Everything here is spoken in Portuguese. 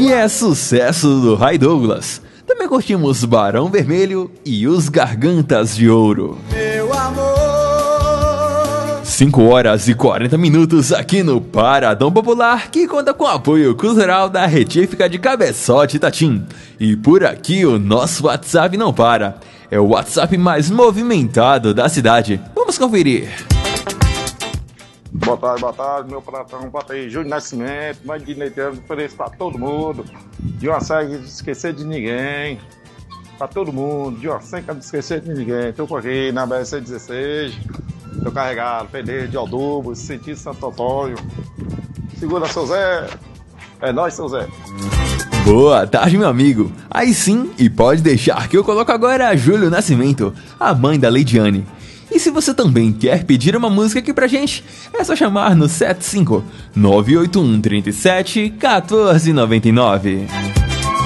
e é sucesso do Ray Douglas. Também curtimos Barão Vermelho e Os Gargantas de Ouro. Meu amor. 5 horas e 40 minutos aqui no Paradão Popular, que conta com o apoio cultural da Retífica de Cabeçote Itatim. E por aqui o nosso WhatsApp não para. É o WhatsApp mais movimentado da cidade. Vamos conferir. Boa tarde, meu patrão. Bota aí, Júlio Nascimento, mãe de Neiteiro, ofereço pra todo mundo. De uma segue de esquecer de ninguém. Pra todo mundo, de uma segue de esquecer de ninguém. Tô aqui na BSC-16. Tô carregado, Penedo de Aldubo, sentido Santo Antônio. Segura, seu Zé. É nóis, seu Zé. Boa tarde, meu amigo. Aí sim, e pode deixar que eu coloco agora a Júlio Nascimento, a mãe da Leidiane. E se você também quer pedir uma música aqui pra gente, é só chamar no 75 981 37 1499.